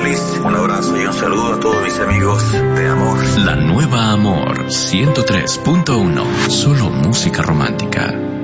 feliz. Un abrazo y un saludo a todos mis amigos de Amor. La nueva Amor 103.1. Solo música romántica.